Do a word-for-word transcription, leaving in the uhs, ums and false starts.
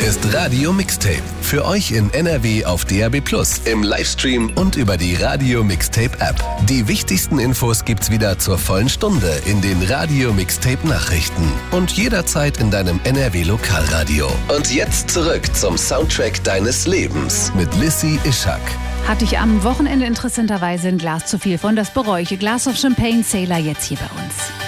ist Radio Mixtape. Für euch in N R W auf D A B plus, im Livestream und über die Radio Mixtape App. Die wichtigsten Infos gibt's wieder zur vollen Stunde in den Radio Mixtape Nachrichten und jederzeit in deinem N R W Lokalradio. Und jetzt zurück zum Soundtrack deines Lebens mit Lissy Ischak. Hatte ich am Wochenende interessanterweise ein Glas zu viel von, das bereue ich. Glass of Champagne Sailor jetzt hier bei uns.